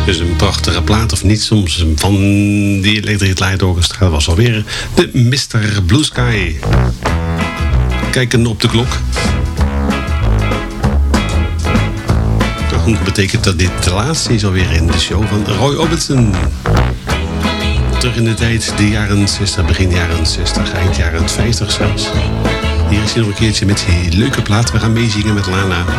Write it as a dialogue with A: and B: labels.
A: Dus een prachtige plaat of niet soms van die Electric Light Orchestra was alweer de Mr. Blue Sky. Kijken op de klok. Dat betekent dat dit de laatste is alweer in de show van Roy Orbison. Terug in de tijd, de jaren 60, begin jaren 60, eind jaren 50 zelfs. Hier is hij nog een keertje met die leuke plaat. We gaan meezingen met Lana.